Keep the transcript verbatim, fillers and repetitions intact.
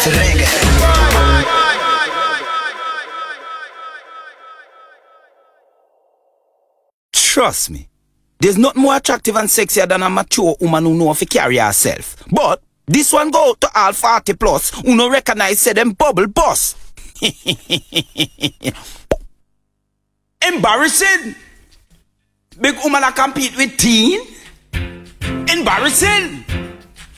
reggae. Trust me, there's nothing more attractive and sexier than a mature woman who know how to carry herself. But this one go out to all forty plus who no recognize say them bubble boss. Embarrassing. Big woman a compete with teen. Embarrassing.